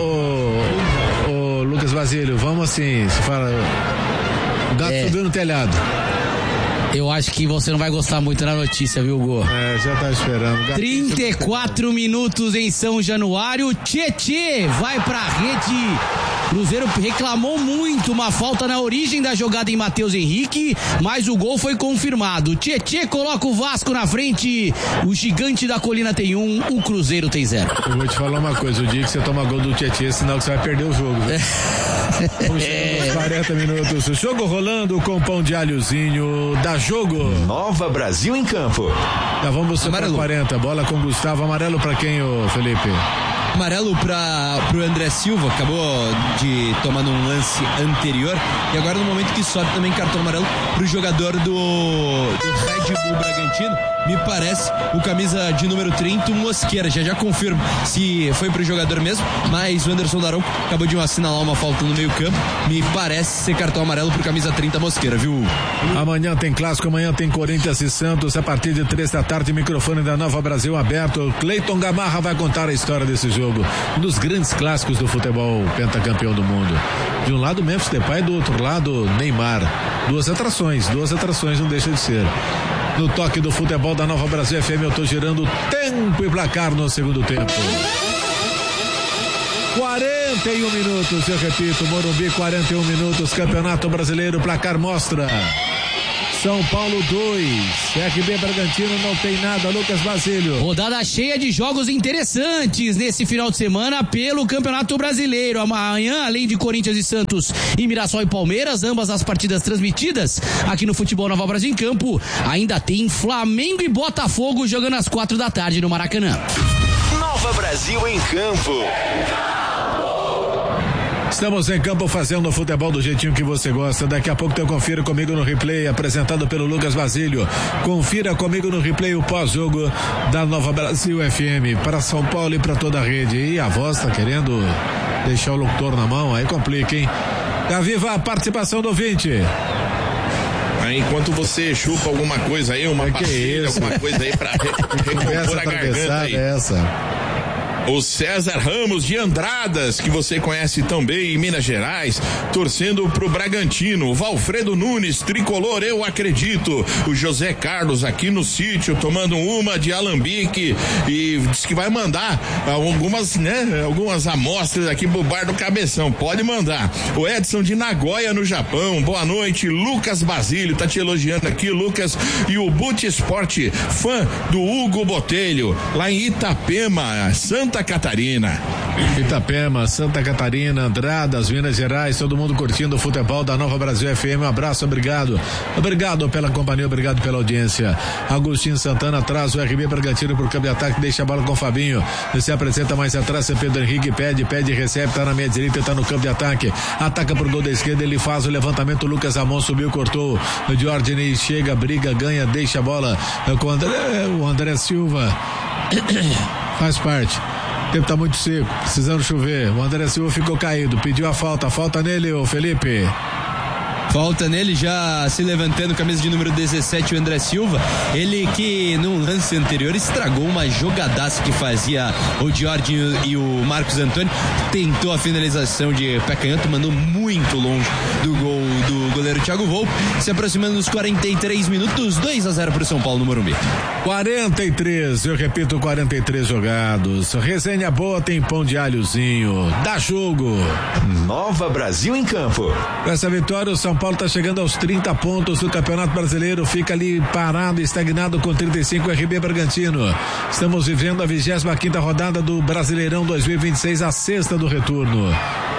Lucas Basílio, vamos assim, se fala. Gato subiu no telhado. Eu acho que você não vai gostar muito da notícia, viu, Gô? Já tá esperando. Gato 34 minutos em São Januário. Tietê vai pra rede. Cruzeiro reclamou muito uma falta na origem da jogada em Matheus Henrique, mas o gol foi confirmado. Tietê coloca o Vasco na frente. O gigante da colina tem 1, o Cruzeiro tem 0. Eu vou te falar uma coisa, o dia que você toma gol do Tietê é sinal que você vai perder o jogo. Puxa, 40 minutos. Jogo rolando com pão de alhozinho. Dá jogo. Nova Brasil em campo. Já vamos para 40. Bola com Gustavo. Amarelo para quem, ô Felipe? Amarelo pro André Silva, acabou de tomar num lance anterior, e agora no momento que sobe também cartão amarelo pro jogador do Red Bull Bragantino, me parece o camisa de número 30, o Mosqueira, já confirmo se foi pro jogador mesmo, mas o Anderson Daronco acabou de assinalar uma falta no meio campo, me parece ser cartão amarelo pro camisa 30 Mosqueira, viu? Amanhã tem clássico, amanhã tem Corinthians e Santos, a partir de 3 da tarde, microfone da Nova Brasil aberto, Cleiton Gamarra vai contar a história desse jogo, um dos grandes clássicos do futebol pentacampeão do mundo. De um lado Memphis Depay, do outro lado Neymar. Duas atrações não deixa de ser. No toque do futebol da Nova Brasil FM, eu tô girando tempo e placar no segundo tempo. 41 minutos, eu repito, Morumbi, 41 minutos, Campeonato Brasileiro, placar mostra São Paulo 2, RB Bragantino não tem nada, Lucas Basílio. Rodada cheia de jogos interessantes nesse final de semana pelo Campeonato Brasileiro. Amanhã, além de Corinthians e Santos e Mirassol e Palmeiras, ambas as partidas transmitidas aqui no Futebol Nova Brasil em Campo, ainda tem Flamengo e Botafogo jogando às 4 da tarde no Maracanã. Nova Brasil em Campo. Estamos em campo fazendo o futebol do jeitinho que você gosta. Daqui a pouco eu confiro comigo no replay, apresentado pelo Lucas Basílio. Confira comigo no replay o pós-jogo da Nova Brasil FM para São Paulo e para toda a rede. E a voz tá querendo deixar o locutor na mão, aí complica, hein? Viva a participação do ouvinte. Enquanto você chupa alguma coisa aí, uma pastilha, alguma coisa aí pra recompor a garganta aí. O César Ramos de Andradas, que você conhece tão bem em Minas Gerais, torcendo pro Bragantino. O Valfredo Nunes, tricolor, eu acredito. O José Carlos aqui no sítio, tomando uma de alambique e diz que vai mandar algumas amostras aqui pro Bar do Cabeção. Pode mandar. O Edson de Nagoya, no Japão. Boa noite. Lucas Basílio, tá te elogiando aqui, Lucas. E o Boot Esporte, fã do Hugo Botelho, lá em Itapema, Santa Catarina. Itapema, Santa Catarina, Andradas, Minas Gerais, todo mundo curtindo o futebol da Nova Brasil FM. Um abraço, obrigado. Obrigado pela companhia, obrigado pela audiência. Agostinho Santana traz o RB Bragantino pro campo de ataque, deixa a bola com o Fabinho. Ele se apresenta mais atrás, é Pedro Henrique, pede, recebe, tá na meia direita, tá no campo de ataque. Ataca pro gol da esquerda, ele faz o levantamento, o Lucas Amon subiu, cortou. O Diordinei chega, briga, ganha, deixa a bola com o André Silva. Faz parte. O tempo tá muito seco, precisando chover. O André Silva ficou caído, pediu a falta nele, ô Felipe. Falta nele, já se levantando, camisa de número 17, o André Silva. Ele que num lance anterior estragou uma jogadaça que fazia o Jorginho e o Marcos Antônio. Tentou a finalização de pé canhoto, mandou muito longe do gol do goleiro Thiago Volpe. Se aproximando dos 43 minutos, 2-0 pro São Paulo no Morumbi. 43, eu repito, 43 jogados. Resenha boa, tem pão de alhozinho. Dá jogo. Nova Brasil em Campo. Com essa vitória, o São Paulo está chegando aos 30 pontos do Campeonato Brasileiro, fica ali parado, estagnado com 35, RB Bragantino. Estamos vivendo a 25ª rodada do Brasileirão 2026, a sexta do retorno.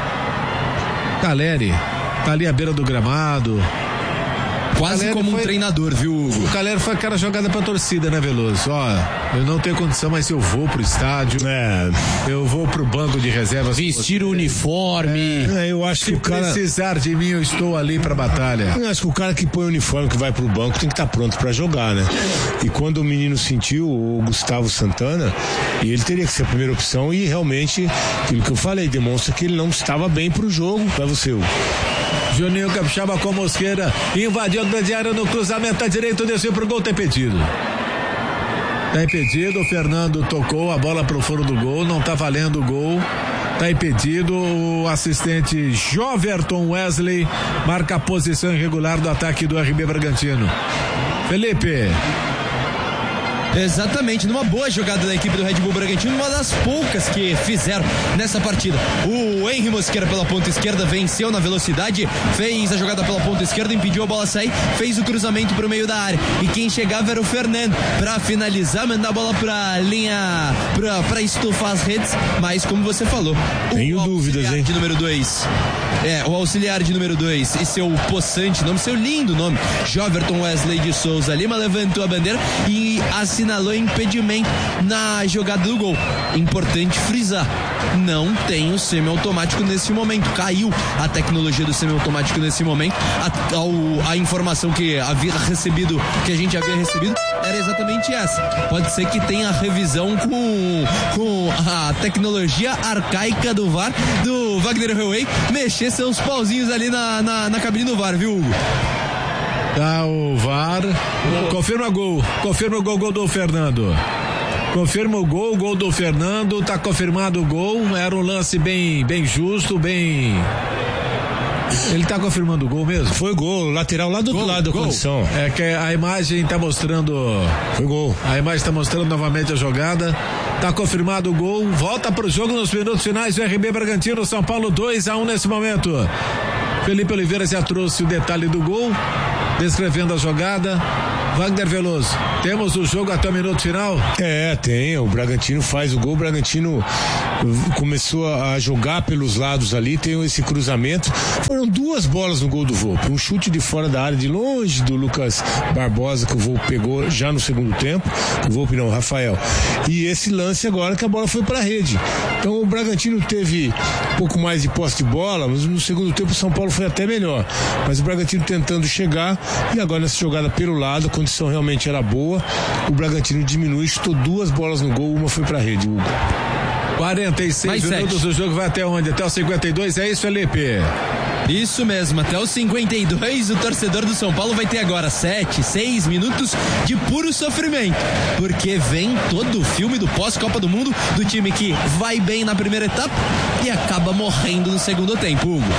Caleri tá ali à beira do gramado. Quase como um treinador, viu, Hugo? O Caleri foi aquela jogada pra torcida, né, Veloso? Ó, eu não tenho condição, mas eu vou pro estádio, eu vou pro banco de reservas. Vestir o uniforme. Eu acho que o cara... Se precisar de mim, eu estou ali pra batalha. Eu acho que o cara que põe o uniforme, que vai pro banco, tem que estar pronto pra jogar, né? E quando o menino sentiu, o Gustavo Santana, ele teria que ser a primeira opção e realmente, aquilo que eu falei, demonstra que ele não estava bem pro jogo. Pra você, Hugo. Juninho Capixaba com Mosqueira, invadiu a grande área no cruzamento à direita, desceu pro gol, tá impedido. Tá impedido, o Fernando tocou a bola pro foro do gol, não tá valendo o gol. Tá impedido, o assistente Joverton Wesley marca a posição irregular do ataque do RB Bragantino. Felipe. Exatamente, numa boa jogada da equipe do Red Bull Bragantino, uma das poucas que fizeram nessa partida. O Henry Mosquera pela ponta esquerda venceu na velocidade, fez a jogada pela ponta esquerda, impediu a bola sair, fez o cruzamento pro meio da área. E quem chegava era o Fernando pra finalizar, mandar a bola pra linha, pra estufar as redes. Mas como você falou, tenho dúvidas, hein? De número 2. O auxiliar de número 2 e seu possante nome, seu lindo nome, Joverton Wesley de Souza Lima, levantou a bandeira e assinalou impedimento na jogada do gol. Importante frisar, não tem o semiautomático nesse momento, caiu a tecnologia do semiautomático nesse momento. A informação que a gente havia recebido era exatamente essa. Pode ser que tenha revisão com a tecnologia arcaica do VAR, do Wagner Hellway, mexer seus pauzinhos ali na cabine do VAR, viu, Hugo? Tá, o VAR confirma o gol do Fernando. Confirma o gol do Fernando, tá confirmado o gol, era um lance bem justo, ele tá confirmando o gol mesmo? Foi gol, lateral lá do outro lado da condição. É que a imagem tá mostrando. Foi gol. A imagem tá mostrando novamente a jogada. Tá confirmado o gol. Volta pro jogo nos minutos finais. O RB Bragantino, São Paulo 2-1 nesse momento. Felipe Oliveira já trouxe o detalhe do gol, descrevendo a jogada. Wagner Veloso, temos o jogo até o minuto final? Tem, o Bragantino faz o gol, o Bragantino começou a jogar pelos lados ali, tem esse cruzamento, foram 2 bolas no gol do Volpe, um chute de fora da área de longe do Lucas Barbosa, que o Volpe pegou já no segundo tempo, o Volpe não, o Rafael, e esse lance agora que a bola foi pra rede. Então o Bragantino teve um pouco mais de posse de bola, mas no segundo tempo o São Paulo foi até melhor, mas o Bragantino tentando chegar, e agora nessa jogada pelo lado, a condição realmente era boa, o Bragantino diminui, chutou 2 bolas no gol, uma foi pra rede, Hugo. 46 minutos, o jogo vai até onde? Até os 52, é isso, Felipe? Isso mesmo, até os 52 o torcedor do São Paulo vai ter agora 6 minutos de puro sofrimento, porque vem todo o filme do pós-Copa do Mundo do time que vai bem na primeira etapa e acaba morrendo no segundo tempo, Hugo.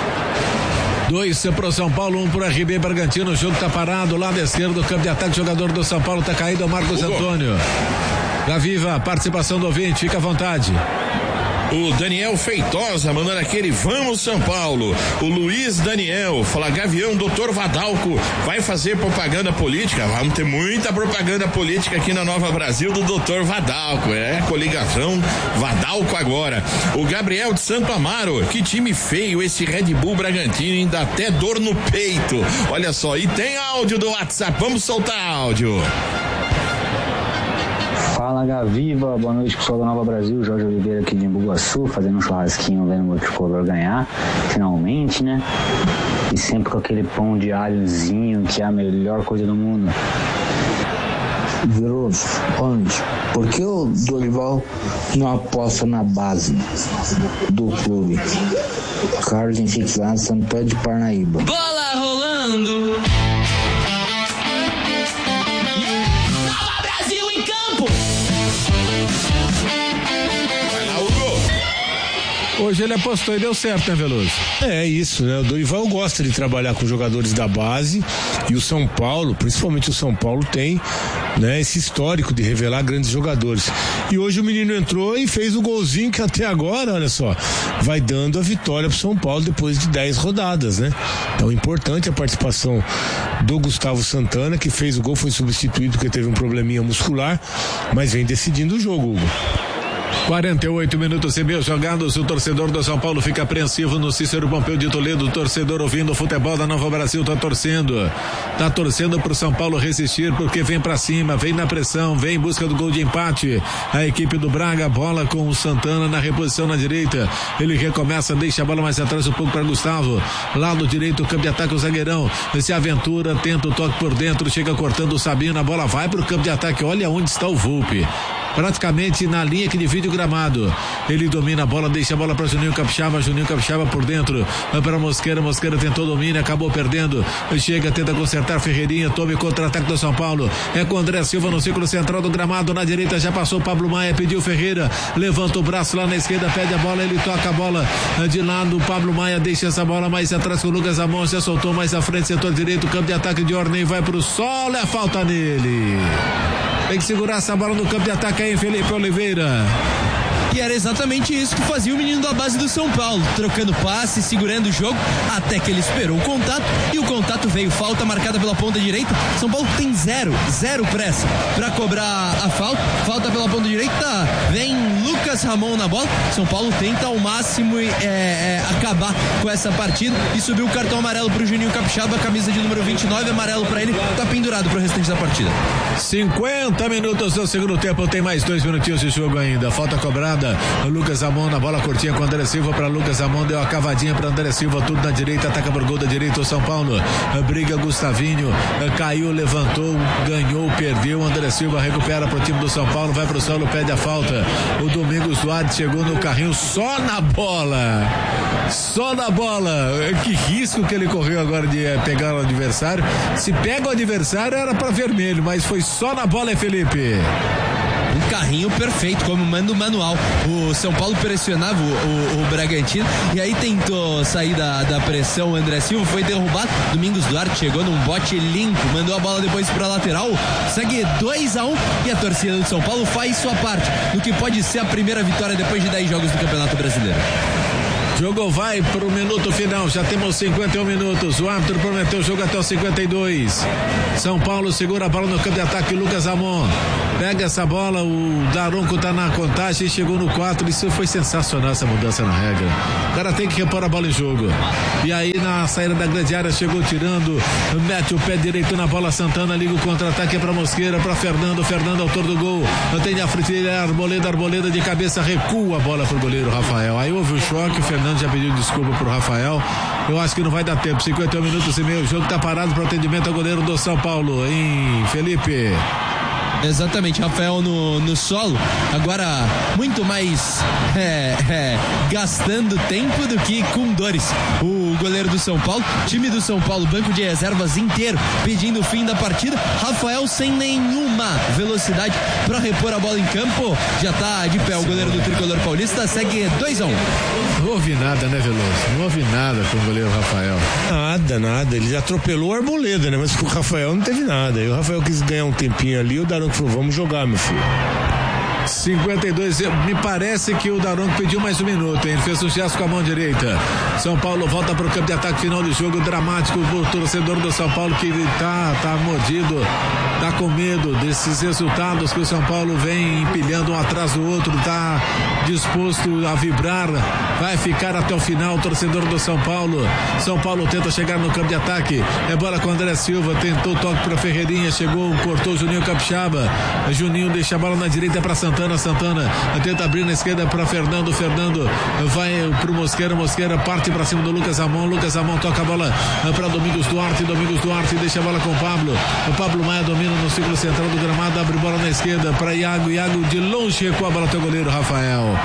2 pro São Paulo, 1 pro RB Bragantino, o jogo tá parado, lado esquerdo do campo de ataque, jogador do São Paulo tá caído, é o Marcos Antônio. Gaviva, participação do ouvinte, fica à vontade. O Daniel Feitosa mandando aquele vamos São Paulo. O Luiz Daniel fala: Gavião, doutor Vadalco vai fazer propaganda política? Vamos ter muita propaganda política aqui na Nova Brasil do doutor Vadalco, coligação Vadalco agora. O Gabriel de Santo Amaro, que time feio esse Red Bull Bragantino, ainda até dor no peito, olha só, e tem áudio do WhatsApp, vamos soltar áudio. Fala, Gaviva, boa noite, pessoal da Nova Brasil, Jorge Oliveira aqui de Embu-Guaçu, fazendo um churrasquinho, vendo o meu tricolor ganhar, finalmente, né? E sempre com aquele pão de alhozinho, que é a melhor coisa do mundo. Veloso, onde? Por que o Dorival não aposta na base do clube? Carlos Henrique lá, Santo de Parnaíba. Bola rolando! Hoje ele apostou e deu certo, né, Veloso? É isso, né? O Dorival gosta de trabalhar com jogadores da base e o São Paulo, principalmente o São Paulo, tem, né, esse histórico de revelar grandes jogadores. E hoje o menino entrou e fez o golzinho que até agora, olha só, vai dando a vitória pro São Paulo depois de 10 rodadas, né? Então, importante a participação do Gustavo Santana, que fez o gol, foi substituído porque teve um probleminha muscular, mas vem decidindo o jogo, Hugo. 48 minutos e meio jogados, o torcedor do São Paulo fica apreensivo no Cícero Pompeu de Toledo, o torcedor ouvindo o futebol da Nova Brasil, tá torcendo pro São Paulo resistir, porque vem pra cima, vem na pressão, vem em busca do gol de empate, a equipe do Braga, bola com o Santana na reposição na direita, ele recomeça, deixa a bola mais atrás um pouco para Gustavo, lado direito, o campo de ataque, o zagueirão, se aventura, tenta o toque por dentro, chega cortando o Sabino, a bola vai pro campo de ataque, olha onde está o Volpe, praticamente na linha que divide o gramado, ele domina a bola, deixa a bola para Juninho Capixaba por dentro, vai para Mosquera tentou domínio, acabou perdendo, chega, tenta consertar, Ferreirinha, tome contra-ataque do São Paulo, é com André Silva no círculo central do gramado, na direita já passou Pablo Maia, pediu Ferreira, levanta o braço lá na esquerda, pede a bola, ele toca a bola de lado, Pablo Maia deixa essa bola mais atrás com o Lucas Amon, já soltou mais à frente, setor direito, campo de ataque de ordem, vai pro solo, é falta nele. Tem que segurar essa bola no campo de ataque aí, Felipe Oliveira. E era exatamente isso que fazia o menino da base do São Paulo, trocando passe, segurando o jogo, até que ele esperou o contato, e o contato veio, falta marcada pela ponta direita. São Paulo tem zero pressa para cobrar a falta pela ponta direita, vem Lucas Ramon na bola. São Paulo tenta ao máximo acabar com essa partida e subiu o cartão amarelo pro Juninho Capixaba, camisa de número 29, amarelo para ele, tá pendurado pro restante da partida. 50 minutos do segundo tempo, tem mais 2 minutinhos de jogo ainda, falta cobrada. O Lucas Ramon na bola curtinha com o André Silva para Lucas Ramon, deu a cavadinha para André Silva, tudo na direita, ataca por gol da direita o São Paulo, briga Gustavinho, caiu, levantou, ganhou, perdeu, André Silva recupera pro time do São Paulo, vai pro solo, pede a falta. O Domingos Duarte chegou no carrinho só na bola, que risco que ele correu agora de pegar o adversário. Se pega o adversário era para vermelho, mas foi só na bola, Felipe. Um carrinho perfeito, como manda o manual. O São Paulo pressionava o Bragantino e aí tentou sair da pressão. O André Silva foi derrubado. Domingos Duarte chegou num bote limpo, mandou a bola depois pra lateral. Segue 2-1 e a torcida do São Paulo faz sua parte no que pode ser a primeira vitória depois de 10 jogos do Campeonato Brasileiro. Jogo vai pro minuto final, já temos 51 minutos, o árbitro prometeu o jogo até os 52. São Paulo segura a bola no campo de ataque, Lucas Ramon pega essa bola, o Daronco tá na contagem, chegou no 4, isso foi sensacional, essa mudança na regra. O cara tem que repor a bola em jogo. E aí na saída da grande área chegou tirando, mete o pé direito na bola, Santana liga o contra-ataque para Mosqueira, para Fernando, autor do gol, tem a frente, Arboleda de cabeça, recua a bola pro goleiro Rafael. Aí houve o choque, o Fernando já pediu desculpa pro Rafael. Eu acho que não vai dar tempo. 51 minutos e meio. O jogo tá parado para atendimento ao goleiro do São Paulo, hein, Felipe? Exatamente, Rafael no solo, agora muito mais gastando tempo do que com dores. O goleiro do São Paulo, time do São Paulo, banco de reservas inteiro, pedindo o fim da partida. Rafael sem nenhuma velocidade para repor a bola em campo, já tá de pé o goleiro do Tricolor Paulista, segue 2-1. Não houve nada, né, Veloso? Não houve nada com o goleiro Rafael. Nada, ele atropelou o Arboleda, né, mas com o Rafael não teve nada. E o Rafael quis ganhar um tempinho ali, o Daronco falou, vamos jogar, meu filho. 52, me parece que o Daronco pediu mais um minuto, hein? Ele fez um gesto com a mão direita. São Paulo volta para o campo de ataque, final de jogo dramático pro torcedor do São Paulo que tá mordido, tá com medo desses resultados que o São Paulo vem empilhando um atrás do outro, tá disposto a vibrar, vai ficar até o final o torcedor do São Paulo. São Paulo tenta chegar no campo de ataque, é bola com o André Silva, tentou toque para Ferreirinha, chegou, cortou o Juninho Capixaba, Juninho deixa a bola na direita para Santana tenta abrir na esquerda para Fernando vai pro Mosqueira parte para cima do Lucas Ramon toca a bola para Domingos Duarte deixa a bola com o Pablo Maia domina no círculo central do gramado, abre bola na esquerda para Iago de longe recua a bola até o goleiro Rafael.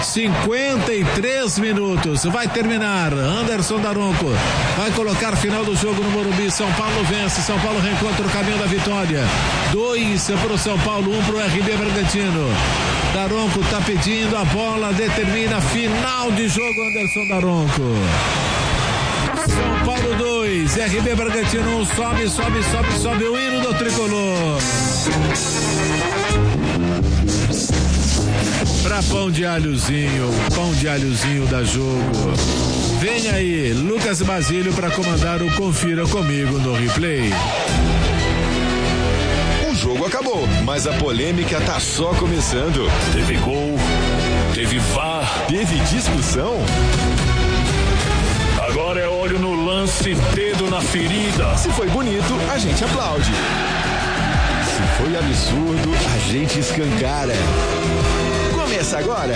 53 minutos, vai terminar. Anderson Daronco vai colocar final do jogo no Morumbi. São Paulo vence, São Paulo reencontra o caminho da vitória. 2 pro São Paulo, 1 pro RB Bragantino. Daronco tá pedindo a bola, determina final de jogo. Anderson Daronco. São Paulo 2, RB Bragantino 1, sobe o hino do tricolor. Pra pão de alhozinho da jogo. Vem aí, Lucas Basílio para comandar o Confira Comigo no replay. O jogo acabou, mas a polêmica tá só começando. Teve gol, teve VAR, teve discussão. Agora é olho no lance, dedo na ferida. Se foi bonito, a gente aplaude. Se foi absurdo, a gente escancara. Começa agora.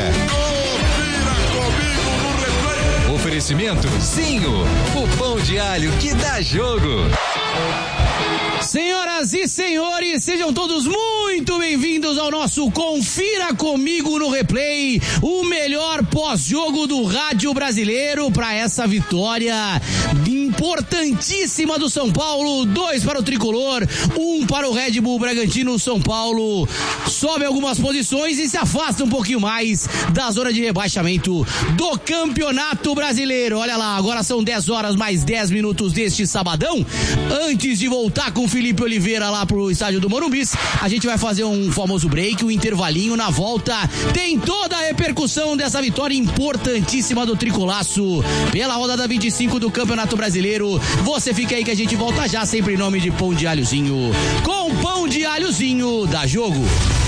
Oferecimento Zinho, o pão de alho que dá jogo. Senhoras e senhores, sejam todos muito bem-vindos ao nosso Confira Comigo no Replay, o melhor pós-jogo do rádio brasileiro para essa vitória importantíssima do São Paulo, 2 para o Tricolor, 1 para o Red Bull Bragantino. São Paulo sobe algumas posições e se afasta um pouquinho mais da zona de rebaixamento do Campeonato Brasileiro. Olha lá, agora são 10 horas mais 10 minutos deste sabadão. Antes de voltar com o Felipe Oliveira lá pro estádio do Morumbi, a gente vai fazer um famoso break, um intervalinho. Na volta tem toda a repercussão dessa vitória importantíssima do Tricolaço pela rodada 25 do Campeonato Brasileiro. Você fica aí que a gente volta já, sempre em nome de Pão de Alhozinho. Com Pão de Alhozinho, dá jogo.